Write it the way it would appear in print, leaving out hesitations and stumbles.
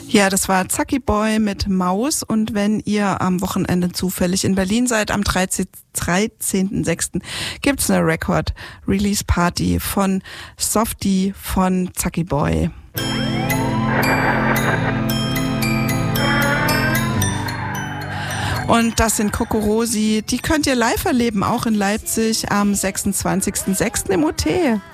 Ja, das war Zacki Boy mit Maus. Und wenn ihr am Wochenende zufällig in Berlin seid, am 13.06. gibt's eine Record-Release-Party von Softie von Zacki Boy. Und das sind Kokorosi. Die könnt ihr live erleben, auch in Leipzig am 26.06. im OT.